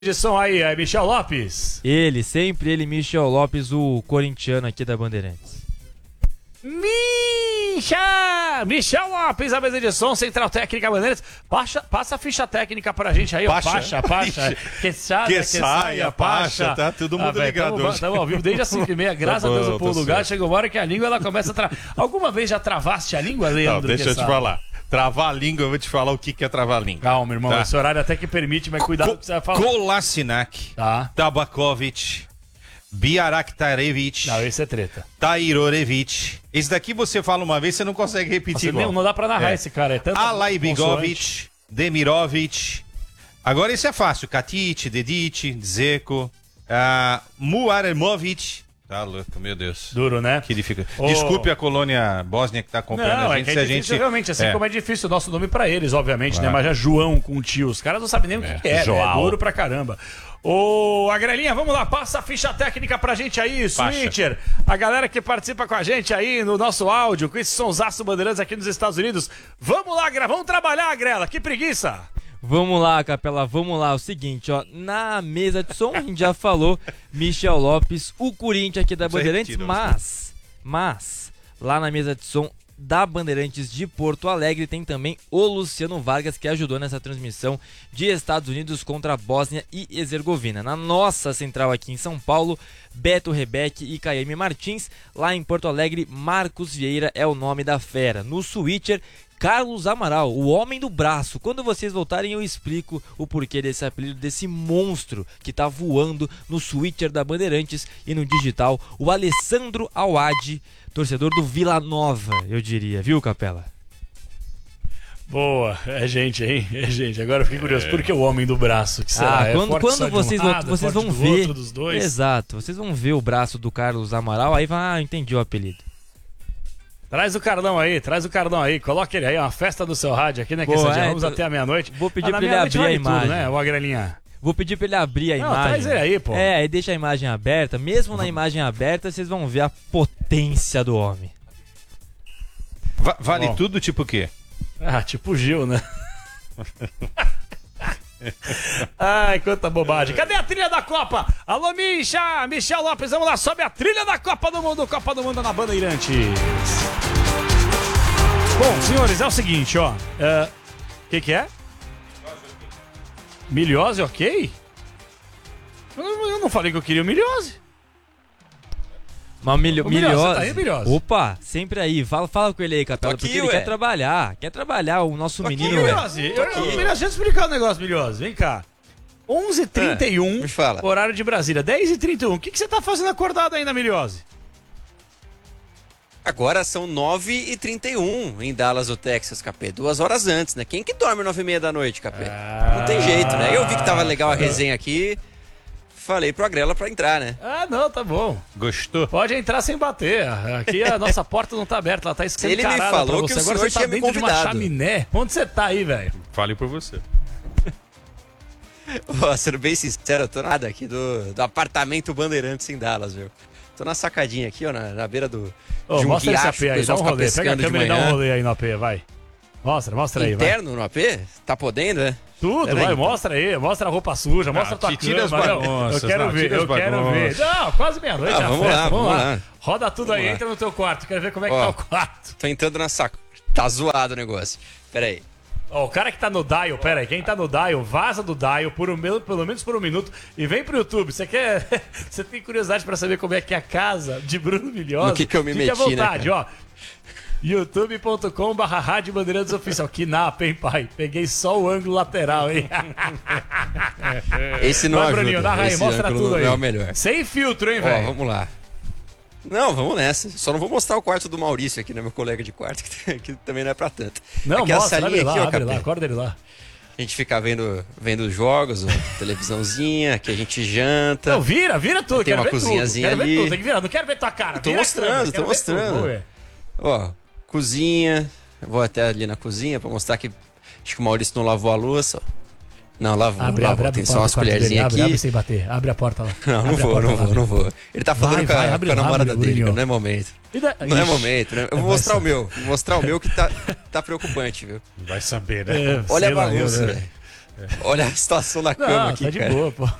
Edição aí, é Michel Lopes. Ele, Michel Lopes, o corintiano aqui da Bandeirantes. Michel Lopes, a mesa de som, Central Técnica Bandeirantes. Passa a ficha técnica pra gente aí, ó. Pacha. Que saia, Pacha. Tá todo mundo ligado hoje. Estamos ao vivo desde as 5h30, graças a Deus o pulo do gato. Chegou uma hora que a língua ela começa a travar. Alguma vez já travaste a língua, Leandro? Não, deixa eu te falar. Travar a língua, eu vou te falar o que é travar a língua. Calma, irmão. Tá. Esse horário até que permite, mas cuidado com o que você vai falar. Kolasinac, tá. Tabakovic, Biaraktarevich. Não, esse é treta. Tairorevich. Esse daqui você fala uma vez, você não consegue repetir igual. Não dá pra narrar esse cara. É tanto Alaibigovic, Demirovic. Agora esse é fácil. Katic, Dedic, Dzeko, Muaremovic. Tá louco, meu Deus. Duro, né? Que dificuldade. Desculpe a colônia bósnia que tá acompanhando a gente. É que é difícil, realmente, assim como é difícil o nosso nome pra eles, obviamente, né? Mas já João com o tio, os caras não sabem nem o que é, né? É duro pra caramba. Ô, Agrelinha, vamos lá, passa a ficha técnica pra gente aí, Switcher. A galera que participa com a gente aí no nosso áudio, com esse sonsaço Bandeirantes aqui nos Estados Unidos. Vamos lá, vamos trabalhar, Agrela, que preguiça. Vamos lá, Capela, vamos lá. O seguinte, ó, na mesa de som a gente já falou Michel Lopes, o Corinthians aqui da Bandeirantes, mas lá na mesa de som da Bandeirantes de Porto Alegre tem também o Luciano Vargas, que ajudou nessa transmissão de Estados Unidos contra a Bósnia e Herzegovina. Na nossa central aqui em São Paulo, Beto Rebeque e Caíme Martins. Lá em Porto Alegre, Marcos Vieira é o nome da fera. No Switcher, Carlos Amaral, o homem do braço. Quando vocês voltarem eu explico o porquê desse apelido, desse monstro que tá voando no Switcher da Bandeirantes e no digital, o Alessandro Awad, torcedor do Vila Nova, eu diria, viu, Capela? Boa, é gente, hein? É gente. Agora eu fiquei curioso, por que o homem do braço? Que será? Quando vocês vão ver, outro dos dois? Exato, vocês vão ver o braço do Carlos Amaral, aí vai, entendi o apelido. Traz o Cardão aí, coloca ele aí, uma festa do seu rádio aqui, né? Que vamos até a meia-noite. Vou pedir pra ele abrir a imagem. Tudo, né, o Agrelinha? Vou pedir pra ele abrir a imagem. Traz ele aí, pô. Aí deixa a imagem aberta. Mesmo na imagem aberta, vocês vão ver a potência do homem. Vale tudo tipo o quê? Tipo Gil, né? Ai, quanta bobagem. Cadê a trilha da Copa? Alô, Michel Lopes, vamos lá, sobe a trilha da Copa do Mundo na Bandeirantes. Bom, senhores, é o seguinte, ó. Que é? Miliose, ok? Eu não falei que eu queria o Miliose. Mas Miliose. Tá aí, Miliose? Opa, sempre aí. Fala com ele aí, Capela, porque ele quer trabalhar. Quer trabalhar, o nosso menino. Miliose, deixa eu explicar um negócio, Miliose. Vem cá. 11h31, horário de Brasília. 10h31. O que você tá fazendo acordado ainda, Miliose? Agora são 9h31 em Dallas, o Texas, Capê. 2 horas antes, né? Quem que dorme 9h30 da noite, Capê? Não tem jeito, né? Eu vi que tava legal a resenha aqui. Falei pro Agrela pra entrar, né? Não, tá bom. Gostou? Pode entrar sem bater. Aqui a nossa porta não tá aberta, ela tá escancarada. Ele me falou que o senhor agora você tá tinha me dentro de uma convidado. chaminé. Onde você tá aí, velho? Fale por você. Sendo bem sincero, eu tô nada aqui do apartamento Bandeirantes em Dallas, viu? Tô na sacadinha aqui, ó, na beira de um mostra esse riacho, AP aí, dá um rolê. Pega a câmera e dá um rolê aí no AP, vai. Mostra aí, vai. Interno no AP? Tá podendo, né? Tudo, vai, mostra aí, mostra a roupa suja, mostra a tua tira cama. as bagunças, eu quero ver. Não, quase meia-noite. Vamos lá. Roda tudo aí, entra no teu quarto, quero ver como é que tá o quarto. Tô entrando na saco. Tá zoado o negócio. Pera aí. O cara que tá no dial, pera aí, quem tá no dial, vaza do dial pelo menos por um minuto e vem pro YouTube. Você tem curiosidade pra saber como é que é a casa de Bruno Milhosa? No que eu me meti, à vontade, né, ó. youtube.com/Rádio Bandeirantes Oficial. Que napa, hein, pai? Peguei só o ângulo lateral, hein? Esse não vai, ajuda. Bruninho, narra aí, mostra tudo aí. É o melhor. Sem filtro, hein, velho? Vamos lá. Não, vamos nessa. Só não vou mostrar o quarto do Maurício aqui, né? Meu colega de quarto, que também não é pra tanto. Não, aqui mostra, a salinha aqui, ó, abre lá, acorda ele lá. A gente fica vendo os jogos, televisãozinha, aqui a gente janta. Não, vira tudo. Tem uma cozinhazinha ali. Quero ver tudo, tem que virar, não quero ver tua cara. Tô mostrando. Ó, cozinha. Vou até ali na cozinha pra mostrar que acho que o Maurício não lavou a louça, ó. Não, lavou. Tem só umas colherzinhas aqui. Abre sem bater. Abre a porta lá. Não vou. Ele tá falando com a namorada dele, não é momento. Não é momento, né? Eu vou mostrar o meu. Vou mostrar o meu que tá preocupante, viu? Vai saber, né? Olha a bagunça, velho. Olha a situação da cama aqui, tá de cara. boa, pô.